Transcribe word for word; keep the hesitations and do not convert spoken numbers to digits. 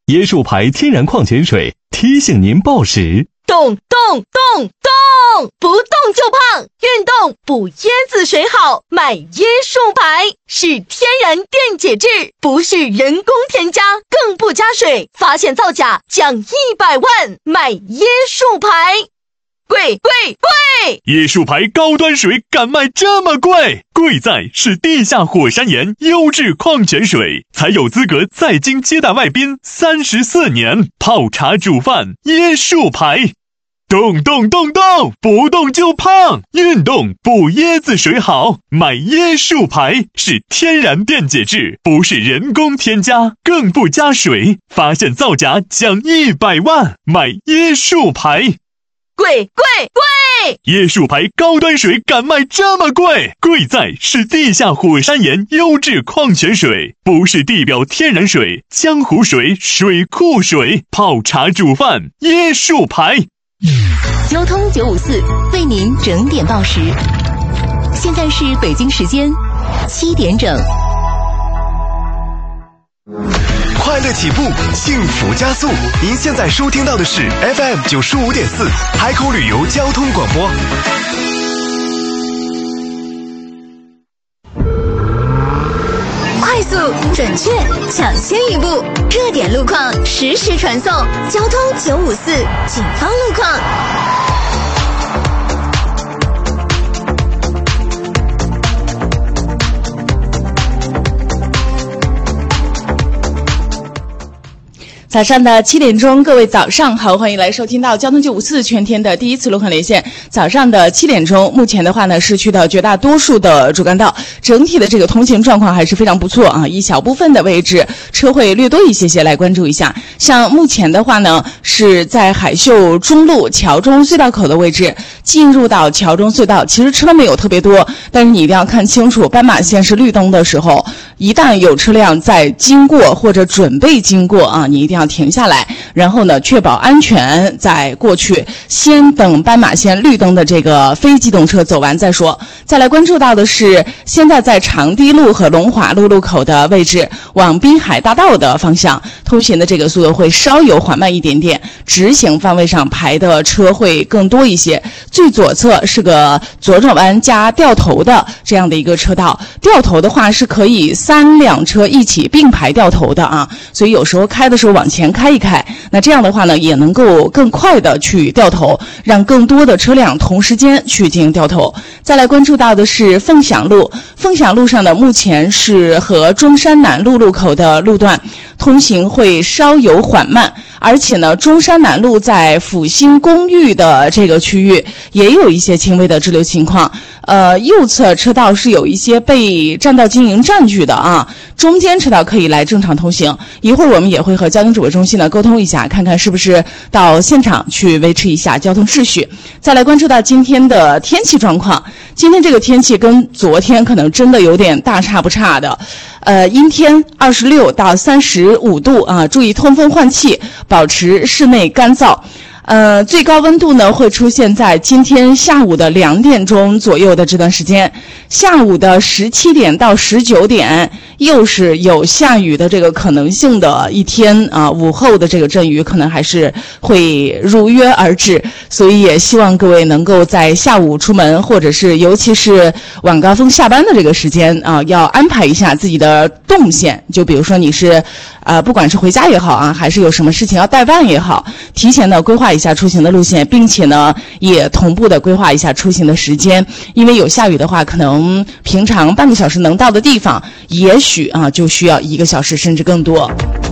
椰树牌天然矿泉水提醒您报时。 动动动动，不动就胖，运动补椰子水好，买椰树牌是天然电解质，不是人工添加，更不加水，发现造假奖一百万，买椰树牌。贵贵贵！ 椰树牌高端水敢卖这么贵？贵在是地下火山岩优质矿泉水，才有资格在京接待外宾三十四年，泡茶煮饭椰树牌。动动动动，不动就胖，运动补椰子水好，买椰树牌是天然电解质，不是人工添加，更不加水，发现造假奖一百万，买椰树牌。 贵贵贵！ 椰树牌高端水敢卖这么贵？贵在是地下火山岩优质矿泉水，不是地表天然水、江湖水、水库水，泡茶煮饭椰树牌。 交通九五四为您整点报时，现在是北京时间七点整。 快乐起步，幸福加速。您现在收听到的是 F M 九十五点四海口旅游交通广播。 快速、准确、抢先一步，热点路况实时传送。交通九五四警方路况。 早上的七点钟，各位早上好，欢迎来收听到交通九五四全天的第一次路况连线。早上的七点钟，目前的话呢，市区的绝大多数的主干道整体的这个通行状况还是非常不错啊，一小部分的位置车会略多一些些，来关注一下。像目前的话呢，是在海秀中路桥中隧道口的位置，进入到桥中隧道，其实车没有特别多，但是你一定要看清楚，斑马线是绿灯的时候，一旦有车辆在经过或者准备经过啊，你一定要停下来，然后呢，确保安全再过去，先等斑马线绿灯的这个非机动车走完再说。再来关注到的是，现在在长堤路和龙华路路口的位置，往滨海大道的方向通行的这个速度会稍有缓慢一点点，直行方位上排的车会更多一些。最左侧是个左转弯加掉头的这样的一个车道，掉头的话是可以三辆车一起并排掉头的啊，所以有时候开的时候往前开一开，那这样的话呢，也能够更快的去掉头，让更多的车辆同时间去进行掉头。再来关注到的是凤翔路，凤翔路上呢，目前是和中山南路路口的路段通行会稍有缓慢，而且呢，中山南路在复兴公寓的这个区域也有一些轻微的滞留情况。呃，右侧车道是有一些被占道经营占据的啊，中间车道可以来正常通行。一会儿我们也会和交通指挥中心呢沟通一下，看看是不是到现场去维持一下交通秩序。再来关注到今天的天气状况，今天这个天气跟昨天可能真的有点大差不差的。呃，阴天二十六到三十五度啊，注意通风换气，保持室内干燥。呃，最高温度呢会出现在今天下午的两点钟左右的这段时间，下午的十七点到十九点又是有下雨的这个可能性的一天啊，午后的这个阵雨可能还是会如约而至，所以也希望各位能够在下午出门，或者是尤其是晚高峰下班的这个时间啊，要安排一下自己的动线，就比如说你是呃，不管是回家也好啊，还是有什么事情要代办也好，提前的规划一下出行的路线，并且呢也同步的规划一下出行的时间，因为有下雨的话，可能平常半个小时能到的地方，也许啊就需要一个小时甚至更多。